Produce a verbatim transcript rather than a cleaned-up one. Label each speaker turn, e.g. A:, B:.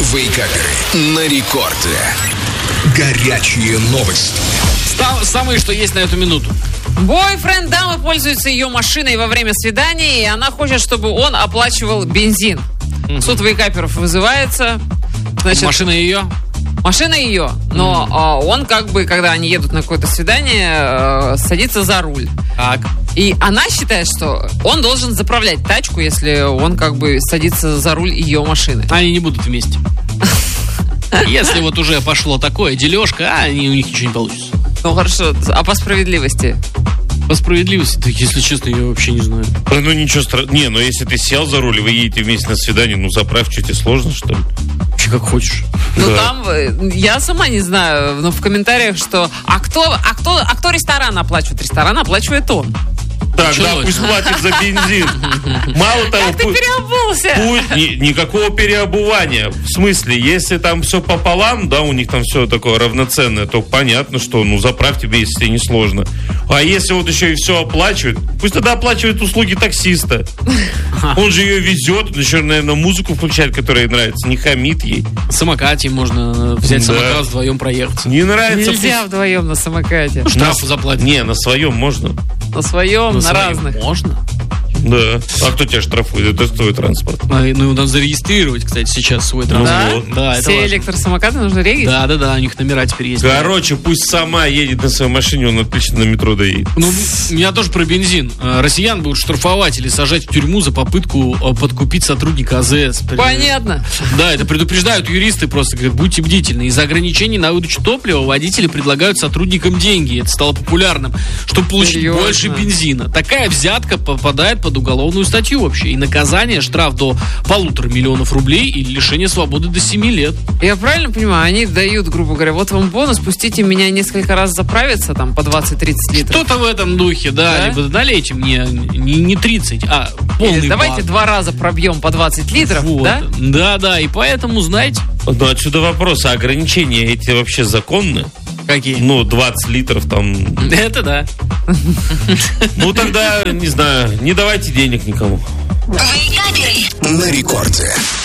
A: Вейкаперы на рекорде. Горячие новости.
B: Самые, что есть на эту минуту.
C: Бойфренд дамы пользуется ее машиной во время свидания, и она хочет, чтобы он оплачивал бензин. Mm-hmm. Суд вейкаперов вызывается. Значит,
B: машина ее?
C: Машина ее, но mm. а, он как бы, когда они едут на какое-то свидание, а, садится за руль.
B: Так.
C: И она считает, что он должен заправлять тачку, если он как бы садится за руль ее машины.
B: Они не будут вместе. Если вот уже пошло такое дележка, а они, у них ничего не получится.
C: Ну хорошо, а по справедливости?
B: По справедливости, так, если честно, я вообще не знаю.
D: Ну ничего страшного. Не, ну если ты сел за руль, вы едете вместе на свидание, ну заправь, что тебе сложно, что ли?
B: Вообще как хочешь.
C: Ну
D: да.
C: Там, я сама не знаю, но в комментариях, что а кто, а кто, а кто ресторан оплачивает? Ресторан оплачивает он.
D: Так, да, пусть платит за бензин. Мало того,
C: как ты переобулся?
D: Пусть, ни, никакого переобувания. В смысле, если там все пополам, да, у них там все такое равноценное, то понятно, что, ну, заправь тебе, если тебе не сложно. А если вот еще и все оплачивает, пусть тогда оплачивает услуги таксиста. Он же ее везет, он еще, наверное, музыку включает, которая ей нравится, не хамит ей.
B: На самокате можно взять
D: да.
B: самокат, вдвоем проехаться.
D: Не нравится.
C: Нельзя
D: пусть...
C: вдвоем на самокате.
B: Ну, штрафы заплатить.
D: Не, на своем можно.
C: На своем, на, на своем разных.
B: Можно?
D: Да. А кто тебя штрафует? Это твой транспорт.
B: А, ну, надо зарегистрировать, кстати, сейчас свой транспорт.
C: Да?
D: Вот.
B: Да,
C: все
B: это
C: электросамокаты нужно регистрировать?
B: Да, да, да, у них номера теперь есть.
D: Короче, пусть сама едет на своей машине, он отлично на метро доедет.
B: Ну, у меня тоже про бензин. Россиян будут штрафовать или сажать в тюрьму за попытку подкупить сотрудника АЗС.
C: Понятно.
B: Да, это предупреждают юристы, просто говорят, будьте бдительны. Из-за ограничений на выдачу топлива водители предлагают сотрудникам деньги. Это стало популярным, чтобы получить
C: Серьезно?
B: больше бензина. Такая взятка попадает под уголовную статью вообще. И наказание, штраф до полутора миллионов рублей и лишение свободы до семи лет.
C: Я правильно понимаю, они дают, грубо говоря, вот вам бонус, пустите меня несколько раз заправиться, там, по двадцать-тридцать литров.
B: Что-то в этом духе, да.
C: Да?
B: Либо налейте мне не, не тридцать, а полный
C: Или давайте
B: бак.
C: два раза пробьем по двадцать литров,
B: Вот.
C: да?
B: Да, да, и поэтому, знаете...
D: Ну, отсюда вопрос, а ограничения эти вообще законны?
B: Какие?
D: Ну, двадцать литров там...
B: Это да.
D: Ну, тогда, не знаю, не давайте денег никому.
A: На рекорде.